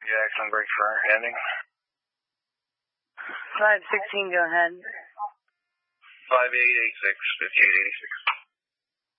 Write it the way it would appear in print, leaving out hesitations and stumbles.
Jackson, break for ending. 516, go ahead. 5886, 5886.